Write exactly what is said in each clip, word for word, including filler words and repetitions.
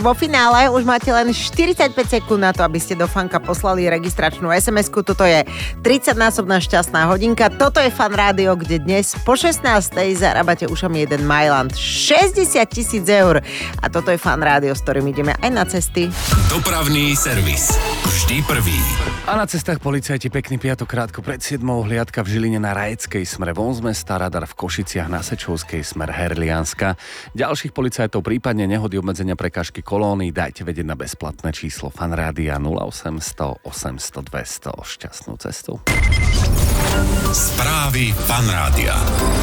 Vo finále už máte len štyridsaťpäť sekúnd na to, aby ste do Fanka poslali registračnú es em esku. Toto je tridsaťnásobná šťastná hodinka. Toto je Fan Rádio, kde dnes po šestnástej zarábate ušom jeden Mailand. šesťdesiat tisíc eur. A toto je Fan Rádio, s ktorým ideme aj na cesty. Dopravný servis. Vždy prvý. A na cestách policajti pekný piatok krátko pred siedmou, hliadka v Žiline na Rajeckej smer von z mesta, radar v Košiciach na Sečovskej smer Herlianska. Ďalších policajtov prípadne nehody, obmedzenia, prekážky kolóny dajte vedieť na bezplatné číslo Fanrádia nula osemsto osemsto dvesto. Šťastnú cestu. Správy Fanrádia.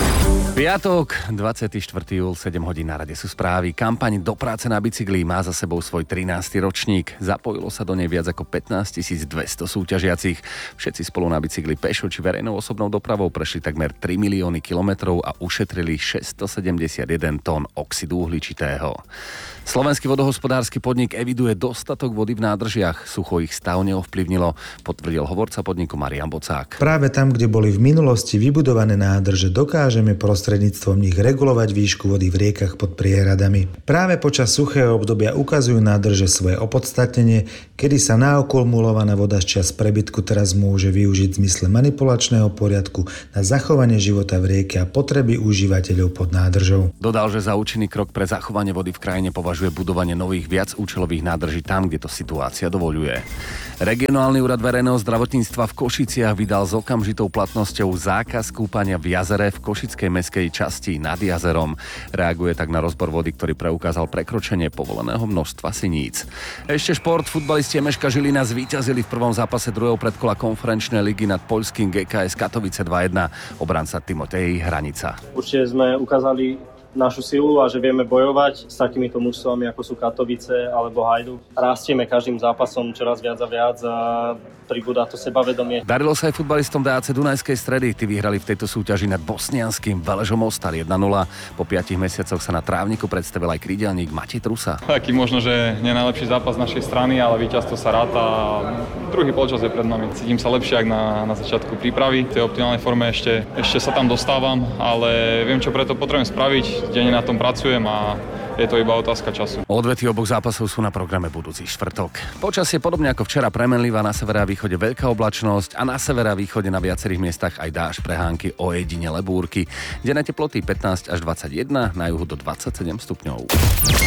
Piatok, dvadsiateho štvrtého júla, sedem hodín, na rade sú správy. Kampaň Do práce na bicykli má za sebou svoj trinásty ročník. Zapojilo sa do nej viac ako pätnásťtisícdvesto súťažiacich. Všetci spolu na bicykli pešo či verejnou osobnou dopravou prešli takmer tri milióny kilometrov a ušetrili šesťstosedemdesiatjeden tón oxidu uhličitého. Slovenský vodohospodársky podnik eviduje dostatok vody v nádržiach. Sucho ich stav neovplyvnilo, potvrdil hovorca podniku Marian Bocák. Práve tam, kde boli v minulosti vybudované nádrže, dokážeme prostredníctvom nich regulovať výšku vody v riekach pod priehradami. Práve počas suchého obdobia ukazujú nádrže svoje opodstatnenie, kedy sa naokumulovaná voda z čias prebytku teraz môže využiť v zmysle manipulačného poriadku na zachovanie života v rieke a potreby užívateľov pod nádržou. Dodal, že za účinný krok pre zachovanie vody v krajine považuje budovanie nových viacúčelových nádrží tam, kde to situácia dovoľuje. Regionálny úrad verejného zdravotníctva v Košiciach vydal s okamžitou platnosťou zákaz kúpania v jazere v košickej mestskej časti nad jazerom. Reaguje tak na rozbor vody, ktorý preukázal prekročenie povoleného množstva siníc. Ešte šport. Futbalisti Emeška Žilina zvíťazili v prvom zápase druhého predkola konferenčnej ligy nad poľským gé ká es Katovice dva jedna. Obranca Timotej Hranica. Určite sme ukázali našu silu a že vieme bojovať s takýmito mužstvami, ako sú Katovice alebo Hajduk. Rastieme každým zápasom čoraz viac a viac a pribúda to sebavedomie. Darilo sa aj futbalistom dé á cé Dunajskej Stredy. Tí vyhrali v tejto súťaži nad bosnianskym Veležom Mostar jeden nula. Po piatich mesiacoch sa na trávniku predstavil aj krídelník Matej Trusa. Taký možno, že nie najlepší zápas našej strany, ale víťazstvo sa ráta a druhý polčas je pred nami. Cítim sa lepšie, ako na, na začiatku prípravy. V tej optimálnej forme ešte, ešte sa tam dostávam, ale viem, čo preto potrebujem spraviť. Denne na tom pracujem a je to iba otázka času. Odvety oboch zápasov sú na programe budúci štvrtok. Počasie podobne ako včera premenlivá, na severe a východe veľká oblačnosť a na severe a východe na viacerých miestach aj dážď, prehánky, ojedinele búrky. Denné teploty pätnásť až dvadsaťjeden, na juhu do dvadsaťsedem stupňov.